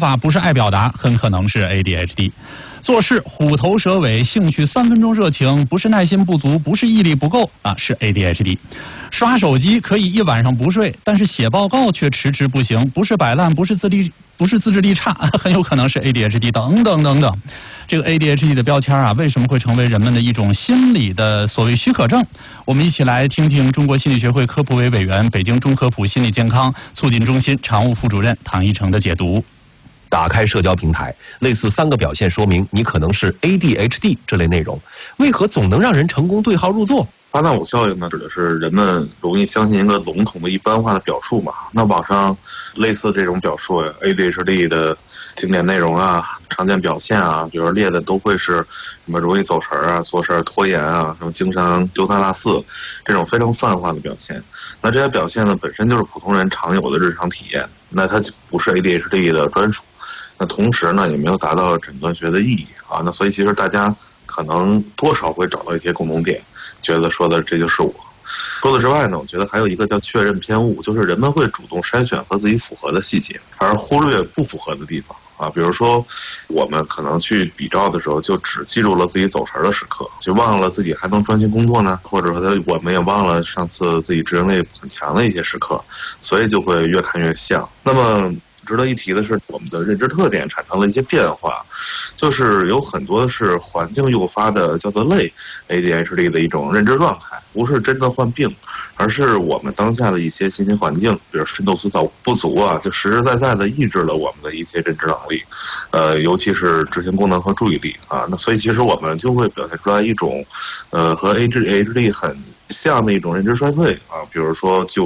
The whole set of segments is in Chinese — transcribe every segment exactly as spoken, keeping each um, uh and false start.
法不是爱表达，很可能是 A D H D。做事虎头蛇尾，兴趣三分钟热情，不是耐心不足，不是毅力不够啊，是 A D H D。刷手机可以一晚上不睡，但是写报告却迟迟不行，不是摆烂，不是自力，不是自制力差，很有可能是 A D H D 等等等等。这个 A D H D 的标签啊，为什么会成为人们的一种心理的所谓许可证？我们一起来听听中国心理学会科普委委员、北京中科普心理健康促进中心常务副主任唐一成的解读。 打开社交平台，类似三个表现说明你可能是 A D H D 这类内容，为何总能让人成功对号入座？ 巴纳姆效应呢，指的是人们容易相信一个笼统的一般化的表述嘛。那网上类似这种表述呀 ，A D H D 的经典内容啊、常见表现啊，比如列的都会是什么容易走神啊、做事拖延啊、什么经常丢三落四这种非常泛化的表现。那这些表现呢，本身就是普通人常有的日常体验，那它不是 A D H D 的专属。那同时呢，也没有达到诊断学的意义啊。那所以其实大家可能多少会找到一些共同点，觉得说的这就是我。除此之外呢，我觉得还有一个叫确认偏误，就是人们会主动筛选和自己符合的细节，而忽略不符合的地方啊。比如说，我们可能去比照的时候，就只记住了自己走神的时刻，就忘了自己还能专心工作呢，或者说我们也忘了上次自己执行力很强的一些时刻，所以就会越看越像。那么值得一提的是，我们的认知特点产生了一些变化，就是有很多是环境诱发的，叫做类 A D H D 的一种认知状态，不是真的患病，而是我们当下的一些信息环境，比如深度思考不足啊，就实实在在的抑制了我们的一些认知能力，呃，尤其是执行功能和注意力啊。那所以其实我们就会表现出来一种，呃，和 A D H D 很像的一种认知衰退啊，比如说就是，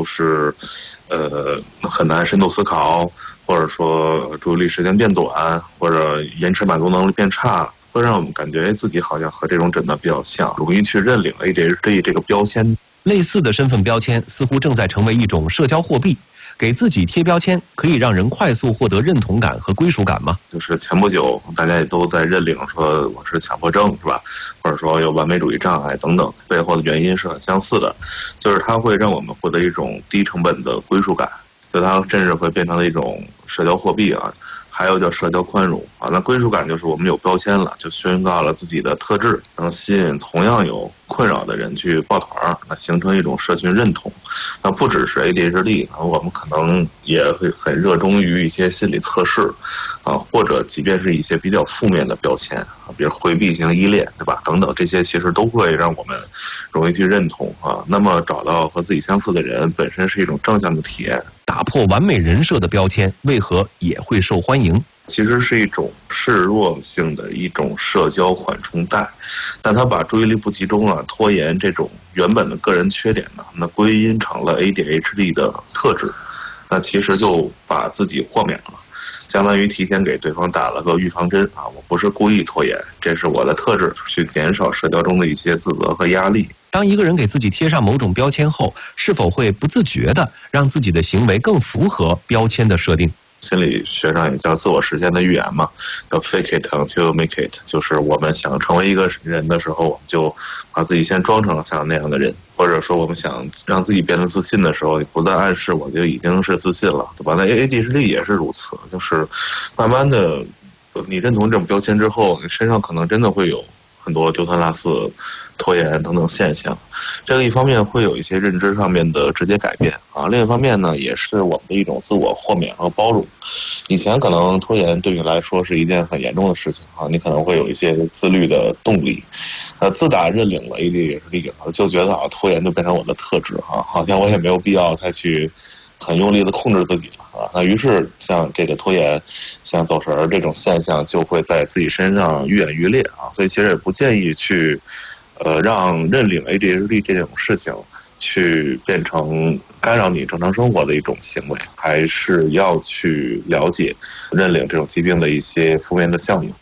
呃，很难深度思考。或者说注意力时间变短，或者延迟满足能力变差，会让我们感觉自己好像和这种诊断比较像，容易去认领 A D H D 这个标签。 类似的身份标签似乎正在成为一种社交货币，给自己贴标签可以让人快速获得认同感和归属感吗？ 就是前不久大家也都在认领说我是强迫症是吧，或者说有完美主义障碍等等，背后的原因是很相似的，就是它会让我们获得一种低成本的归属感，就它甚至会变成了一种社交货币啊，还有叫社交宽容啊。那归属感就是我们有标签了，就宣告了自己的特质，能吸引同样有困扰的人去抱团，那形成一种社群认同。那不只是 A D H D 啊，我们可能也会很热衷于一些心理测试啊，或者即便是一些比较负面的标签啊，比如回避型依恋，对吧？等等，这些其实都会让我们容易去认同啊。那么找到和自己相似的人，本身是一种正向的体验。 打破完美人设的标签，为何也会受欢迎？ 其实是一种示弱性的一种社交缓冲带，但它把注意力不集中啊、拖延这种原本的个人缺点呢，那归因成了 A D H D 的特质，那其实就把自己豁免了，相当于提前给对方打了个预防针啊，我不是故意拖延，这是我的特质，去减少社交中的一些自责和压力。 当一个人给自己贴上某种标签后，是否会不自觉地让自己的行为更符合标签的设定？ 心理学上也叫自我实现的预言嘛，叫 fake it until make it， 就是我们想成为一个人的时候，我们就把自己先装成像那样的人，或者说我们想让自己变得自信的时候，你不断暗示我就已经是自信了，对吧？那 A D H D 也是如此，就是慢慢的你认同这种标签之后，你身上可能真的会有很多丢三落四、拖延等等现象。这个一方面会有一些认知上面的直接改变啊，另一方面呢，也是我们的一种自我豁免和包容。以前可能拖延对你来说是一件很严重的事情啊，你可能会有一些自律的动力。呃，自打认领了 A D H D， 就觉得啊，拖延就变成我的特质啊，好像我也没有必要再去很用力的控制自己了啊。那于是像这个拖延、像走神儿这种现象就会在自己身上愈演愈烈啊。所以其实也不建议去，呃，让认领 A D H D 这种事情去变成干扰你正常生活的一种行为，还是要去了解认领这种疾病的一些负面的效应。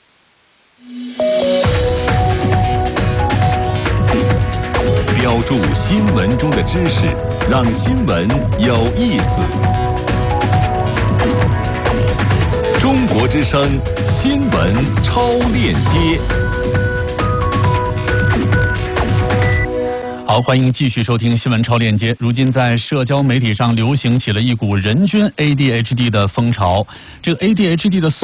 标注新闻中的知识，让新闻有意思。中国之声新闻超链接。 好，欢迎继续收听新闻超链接。如今在社交媒体上流行起了一股人均 A D H D 的风潮，这个 A D H D 的